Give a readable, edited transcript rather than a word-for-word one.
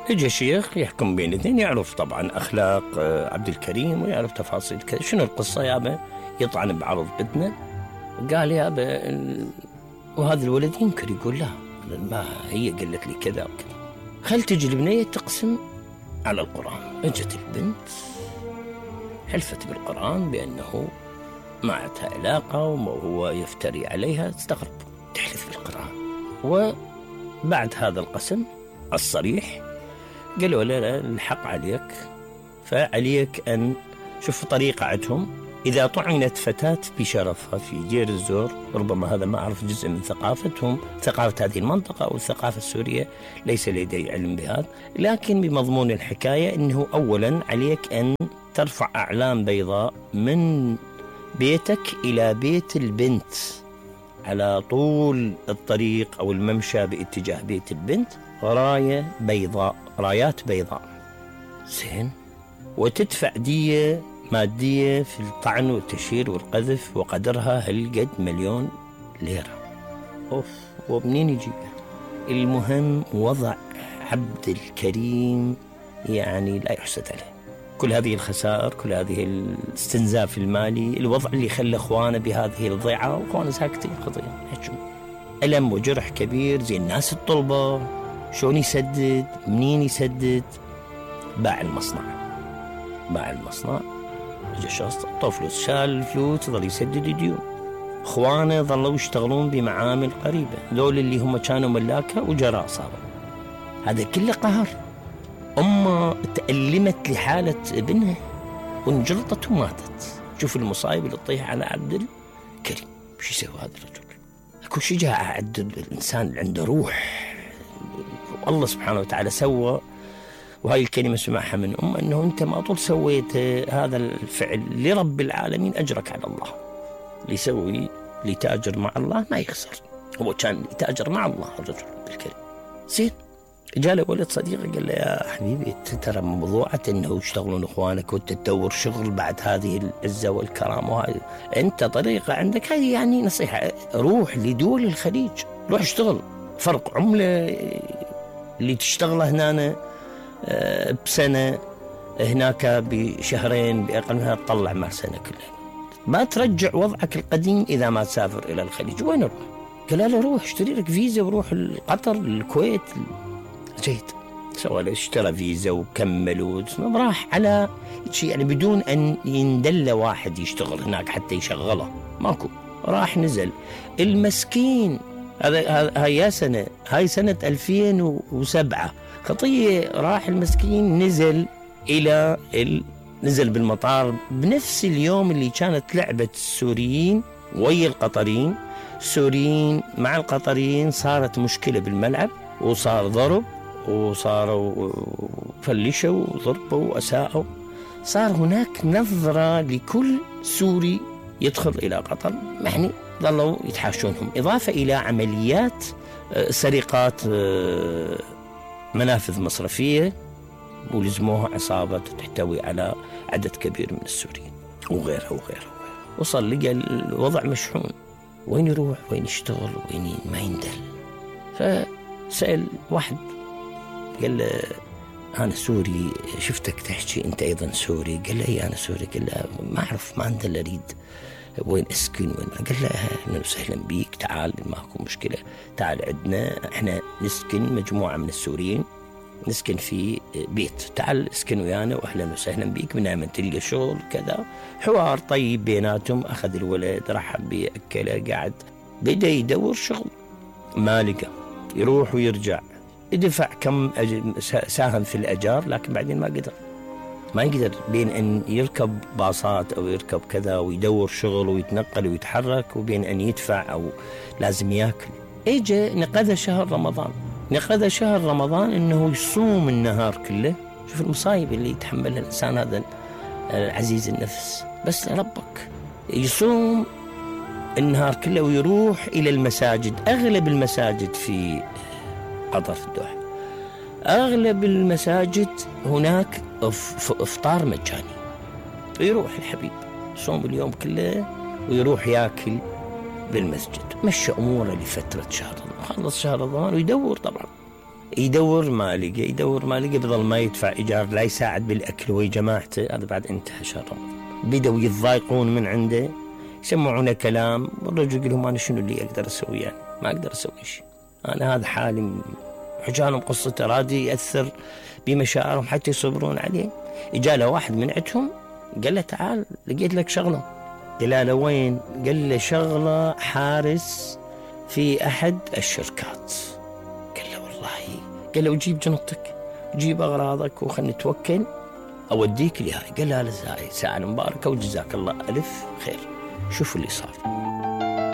يجي شيخ يحكم بين الاثنين، يعرف طبعا أخلاق عبد الكريم ويعرف تفاصيل كذا. شنو القصة يابا؟ يطعن بعرض بدنه. قال يابا وهذا الولد ينكر، يقول لا ما هي قالت لي كذا وكذا. خل تجي البنية تقسم على القرآن. اجت البنت حلفت بالقرآن بأنه ما عندها علاقة وهو يفتري عليها. تستغرب تحلف بالقرآن. وبعد هذا القسم الصريح قالوا لا الحق عليك، فعليك أن شوف طريقة عندهم. إذا طعنت فتاة بشرفها في دير الزور، ربما هذا ما أعرف جزء من ثقافتهم، ثقافة هذه المنطقة أو الثقافة السورية، ليس لدي علم بهذا، لكن بمضمون الحكاية أنه أولا عليك أن ترفع أعلام بيضاء من بيتك إلى بيت البنت على طول الطريق أو الممشى باتجاه بيت البنت، راية بيضاء، رايات بيضاء زين، وتدفع دية مادية في الطعن والتشهير والقذف وقدرها هالقد مليون ليرة. ومنين يجيبها؟ المهم وضع عبد الكريم يعني لا يحسد عليه. كل هذه الخسائر، كل هذه الاستنزاف المالي، الوضع اللي خلى اخوانه بهذه الضيعة، واخوانه ساكتين قضية ألم وجرح كبير. زي الناس الطلبة شلون يسدد؟ منين يسدد؟ باع المصنع. اجى شخص طو فلوس، شال الفلوس، ظل يسدد ديون. اخوانه ظلوا يشتغلون بمعامل قريبة، ذول اللي هم كانوا ملاكة وجراء صاروا. هذا كله قهر. أمه تألمت لحالة ابنها وانجلطت وماتت. شوف المصايب اللي تطيح على عبد الكريم. شو يسوي هذا الرجل؟ اكو شجاعة عند الإنسان اللي عنده روح. والله سبحانه وتعالى سوى، وهاي الكلمة سمعها من أنه أنت ما طول سويت هذا الفعل لرب العالمين أجرك على الله. اللي يسوي لتاجر مع الله ما يخسر. هو كان يتاجر مع الله الرجل بالكريم. زين، جاله ولد صديقه قال له يا حبيبي ترى موضوعة انه يشتغلون اخوانك وانت تدور شغل بعد هذه العزة والكرامة، وهذه انت طريقة عندك، هذه يعني نصيحة، روح لدول الخليج، روح اشتغل. فرق عملة اللي تشتغله هنا بسنة، هناك بشهرين، بأقل منها تطلع مع سنة كلها. ما ترجع وضعك القديم إذا ما تسافر إلى الخليج. وين اروح؟ قال له روح اشتري لك فيزا وروح قطر، الكويت. جيد، سوى له اشترى فيزا وكمل وراح على شيء يعني بدون أن يندل واحد يشتغل هناك حتى يشغله، ماكو. راح نزل المسكين. هاي سنة 2007 خطية. راح المسكين نزل بالمطار بنفس اليوم اللي كانت لعبة السوريين ويا القطريين. السوريين مع القطريين صارت مشكلة بالملعب، وصار ضرب، وصاروا فلشوا وضربوا وأساءوا. صار هناك نظرة لكل سوري يدخل إلى قطر، يعني ظلوا يتحاشونهم. إضافة إلى عمليات سرقات منافذ مصرفية، ولزموها عصابة تحتوي على عدد كبير من السوريين وغيرها. وصل لقى الوضع مشحون، وين يروح، وين يشتغل، وين ما يندل. فسأل واحد قال له أنا سوري، شفتك تحكي أنت أيضا سوري. قال له إيه أنا سوري. قال له ما أعرف، ما عندي إلا أريد وين أسكن وين. قال له أهلا وسهلا بيك، تعال ماكو مشكلة، تعال عندنا، إحنا نسكن مجموعة من السوريين نسكن في بيت، تعال اسكن ويانا وأهلا وسهلا بيك، بنعمة تلقى شغل كذا. حوار طيب بيناتهم. أخذ الولد، رحب بيه، أكله، قاعد بدأ يدور شغل، ما لقى، يروح ويرجع، يدفع كم ساهم في الأجار، لكن بعدين ما يقدر بين أن يركب باصات أو يركب كذا ويدور شغل ويتنقل ويتحرك، وبين أن يدفع أو لازم يأكل. إجا نقذ شهر رمضان إنه يصوم النهار كله. شوف المصايب اللي يتحملها الإنسان هذا العزيز النفس، بس ربك. يصوم النهار كله ويروح إلى المساجد. أغلب المساجد في قطر في الدوحة، أغلب المساجد هناك إفطار مجاني. يروح الحبيب صوم اليوم كله ويروح يأكل بالمسجد. مشى أموره لفترة شهر رمضان. خلص شهر رمضان ويدور طبعا يدور ما لقى بضل ما يدفع إيجار، لا يساعد بالأكل ويا جماعته. هذا بعد انتهى شهر رمضان، بدوا يتضايقون من عنده، يسمعونه كلام. والرجل يقول لهم أنا شنو اللي أقدر أسوي؟ يعني ما أقدر أسوي شيء، أنا هذا حالي. حكى لهم قصته، رادي يأثر بمشاعرهم حتى يصبرون عليه. إجا له واحد من عندهم قال له تعال لقيت لك شغلة. قال له وين؟ قال له شغلة حارس في أحد الشركات. قال له والله. قال له وجيب جنطك، جيب أغراضك وخلنا نتوكل أوديك لهاي. قال له لا ساعة مباركة وجزاك الله ألف خير. شوفوا اللي صار.